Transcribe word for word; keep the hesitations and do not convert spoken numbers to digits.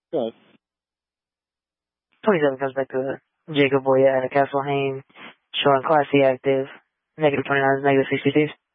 Good. twenty-seven comes back to Jacob Boya at Castle Hayne, showing classy active. Negative twenty-nine is negative sixty-two.